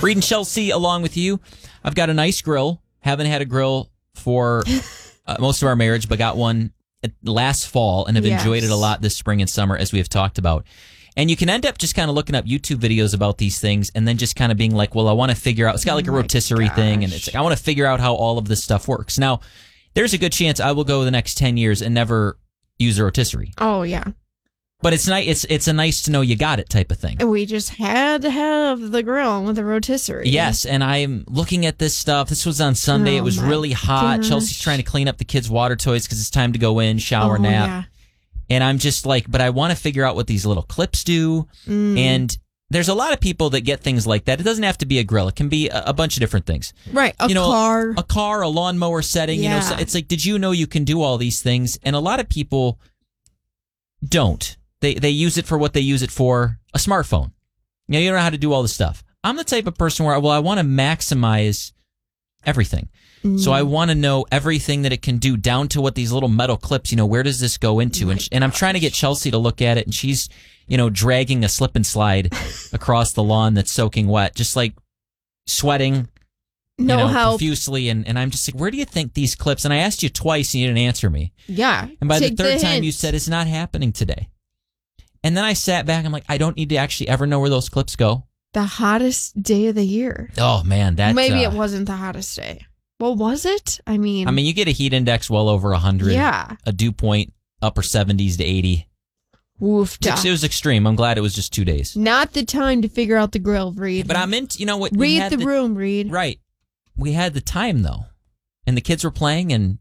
Reed and Chelsea along with you. I've got a nice grill. Haven't had a grill for most of our marriage, but got one last fall and have enjoyed it a lot this spring and summer, as we have talked about. And you can end up just kind of looking up YouTube videos about these things and then just kind of being like, well, I want to figure out, it's got like a rotisserie thing, and it's like, I want to figure out how all of this stuff works. Now, there's a good chance I will go the next 10 years and never use a rotisserie. Oh, yeah. But it's nice. It's a nice to know you got it type of thing. We just had to have the grill with the rotisserie. Yes, and I'm looking at this stuff. This was on Sunday. It was really hot. Gosh. Chelsea's trying to clean up the kids' water toys because it's time to go in, shower, nap. Yeah. And I'm just like, but I want to figure out what these little clips do. And there's a lot of people that get things like that. It doesn't have to be a grill. It can be a bunch of different things. Right. A car, a lawnmower setting. Yeah. So it's like, did you know you can do all these things? And a lot of people don't. They use it for what they use it for, a smartphone. You don't know how to do all this stuff. I'm the type of person where, I want to maximize everything. So I want to know everything that it can do, down to what these little metal clips, where does this go into? And I'm trying to get Chelsea to look at it, and she's, dragging a slip and slide across the lawn that's soaking wet, just like sweating, profusely. And I'm just like, where do you think these clips? And I asked you twice, and you didn't answer me. Yeah. And by the third time, you said it's not happening today. And then I sat back. I'm like, I don't need to actually ever know where those clips go. The hottest day of the year. Oh man, maybe it wasn't the hottest day. Well, was it? I mean, you get a heat index well over 100. Yeah. A dew point upper 70s to 80. Woof. It was extreme. I'm glad it was just 2 days. Not the time to figure out the grill, Reed. But I'm into, what? Read the room, Reed. Right. We had the time though, and the kids were playing, and